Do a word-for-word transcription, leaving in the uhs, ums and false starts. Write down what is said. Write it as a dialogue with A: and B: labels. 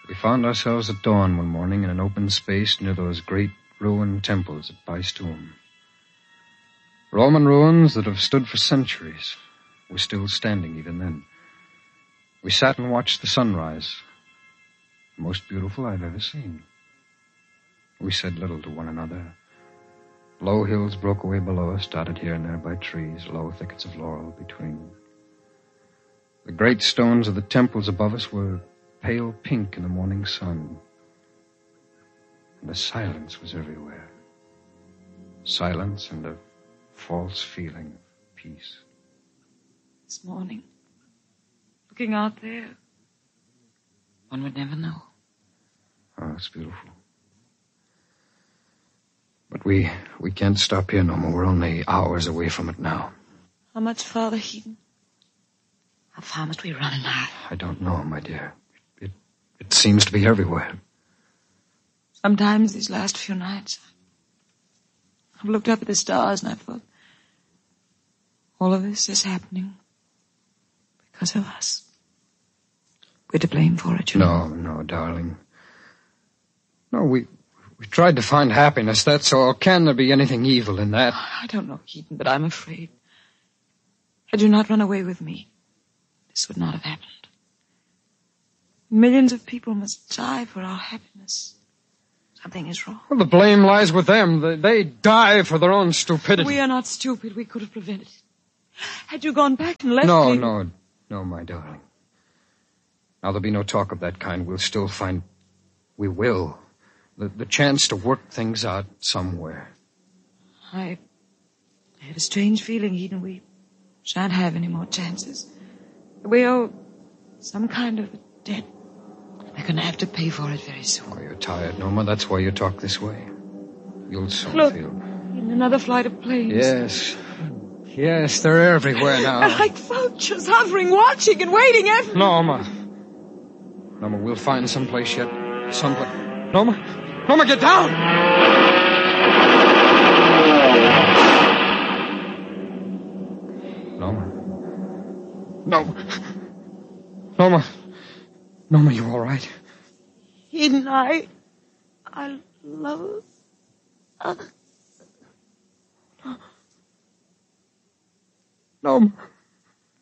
A: We found ourselves at dawn one morning in an open space near those great ruined temples at Paestum. Roman ruins that have stood for centuries were still standing even then. We sat and watched the sunrise, the most beautiful I've ever seen. We said little to one another. Low hills broke away below us, dotted here and there by trees, low thickets of laurel between. The great stones of the temples above us were pale pink in the morning sun. And the silence was everywhere. Silence and a false feeling of peace.
B: This morning, looking out there, one would never know.
A: Oh, it's beautiful. But we we can't stop here no more. We're only hours away from it now.
B: How much farther, Heaton? How far must we run now?
A: I don't know, my dear. It it seems to be everywhere.
B: Sometimes these last few nights, I've looked up at the stars and I've thought, all of this is happening because of us. We're to blame for it, you know.
A: No, no, darling. No, we we tried to find happiness, that's all. Can there be anything evil in that?
B: I don't know, Heaton, but I'm afraid. Had you not run away with me, this would not have happened. Millions of people must die for our happiness. Something is wrong.
A: Well, the blame lies with them. They, they die for their own stupidity.
B: We are not stupid. We could have prevented it. Had you gone back and left
A: no,
B: me...
A: No, no, no, my darling. Now, there'll be no talk of that kind. We'll still find... We will. The, the chance to work things out somewhere.
B: I had a strange feeling, Eden. We shan't have any more chances. We owe some kind of a debt. We're going to have to pay for it very soon.
A: Oh, you're tired, Norma. That's why you talk this way. You'll soon
B: Look,
A: feel...
B: in another flight of planes.
A: Yes. Yes, they're everywhere now.
B: They're like vultures hovering, watching and waiting everywhere.
A: Norma. Norma, we'll find someplace yet. Someplace... Norma? Norma, get down! Norma. Norma. Norma. Norma, you all right?
B: Eden, I... I love... Uh,
A: Norma.